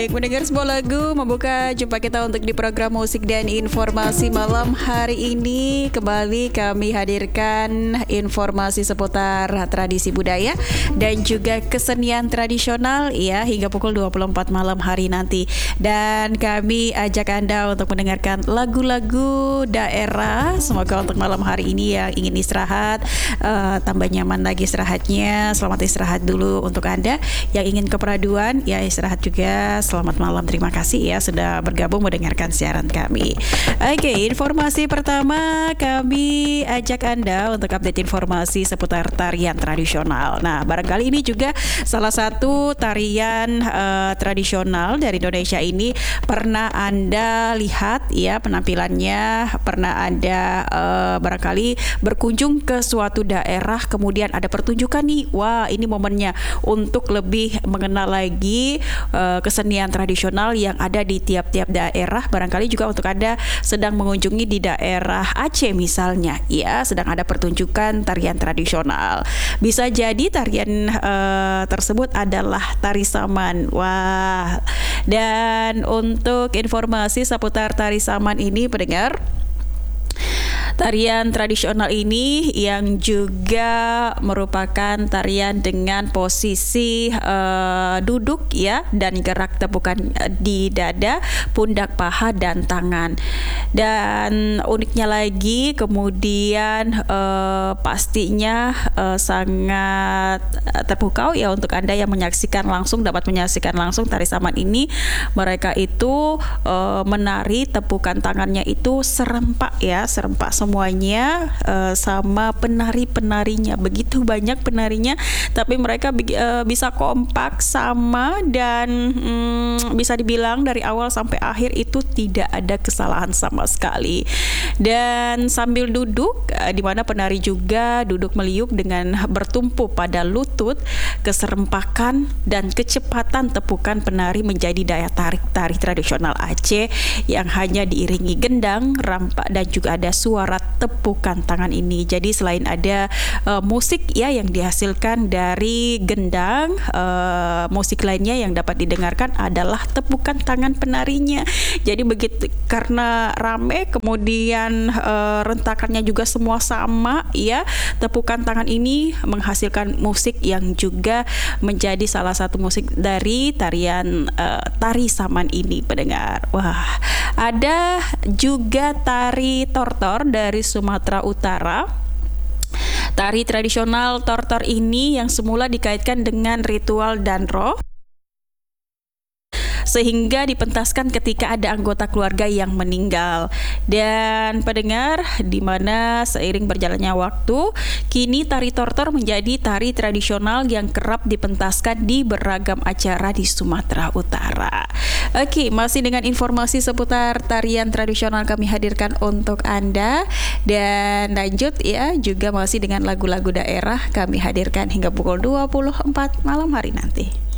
Baik, mendengar sebuah lagu membuka jumpa kita untuk di program musik dan informasi malam hari ini. Kembali kami hadirkan informasi seputar tradisi budaya dan juga kesenian tradisional ya hingga pukul 24 malam hari nanti. Dan kami ajak Anda untuk mendengarkan lagu-lagu daerah. Semoga untuk malam hari ini yang ingin istirahat tambah nyaman lagi istirahatnya. Selamat istirahat dulu untuk Anda yang ingin keperaduan ya istirahat juga. Selamat malam, terima kasih ya sudah bergabung mendengarkan siaran kami. Oke, informasi pertama kami ajak Anda untuk update informasi seputar tarian tradisional. Nah, barangkali ini juga salah satu tarian tradisional dari Indonesia ini pernah Anda lihat ya penampilannya, pernah Anda barangkali berkunjung ke suatu daerah kemudian ada pertunjukan nih. Wah, ini momennya untuk lebih mengenal lagi kesenian tradisional yang ada di tiap-tiap daerah. Barangkali juga untuk Anda sedang mengunjungi di daerah Aceh misalnya ya, sedang ada pertunjukan tarian tradisional. Bisa jadi tarian tersebut adalah tari saman. Wah. Dan untuk informasi seputar tari saman ini pendengar, tarian tradisional ini yang juga merupakan tarian dengan posisi duduk ya dan gerak tepukan di dada, pundak, paha dan tangan. Dan uniknya lagi kemudian pastinya sangat terpukau ya untuk Anda yang menyaksikan langsung, dapat menyaksikan langsung tari saman ini. Mereka itu menari tepukan tangannya itu serempak ya, serempak semuanya sama penari-penarinya. Begitu banyak penarinya tapi mereka bisa kompak sama dan bisa dibilang dari awal sampai akhir itu tidak ada kesalahan sama sekali. Dan sambil duduk di mana penari juga duduk meliuk dengan bertumpu pada lutut, keserempakan dan kecepatan tepukan penari menjadi daya tarik tari tradisional Aceh yang hanya diiringi gendang, rampak dan juga ada suara tepukan tangan ini. Jadi selain ada musik ya yang dihasilkan dari gendang, musik lainnya yang dapat didengarkan adalah tepukan tangan penarinya. Jadi begitu karena rame kemudian rentakannya juga semua sama ya. Tepukan tangan ini menghasilkan musik yang juga menjadi salah satu musik dari tarian tari saman ini pendengar. Wah, ada juga tari tortor dari Sumatera Utara. Tari tradisional tortor ini yang semula dikaitkan dengan ritual dan roh, sehingga dipentaskan ketika ada anggota keluarga yang meninggal. Dan pendengar, di mana seiring berjalannya waktu, kini tari tortor menjadi tari tradisional yang kerap dipentaskan di beragam acara di Sumatera Utara. Oke, masih dengan informasi seputar tarian tradisional kami hadirkan untuk Anda. Dan lanjut ya, juga masih dengan lagu-lagu daerah kami hadirkan hingga pukul 24 malam hari nanti.